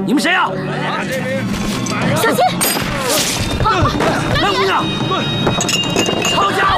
你们谁呀？ 小心！ 来，姑娘，抄家！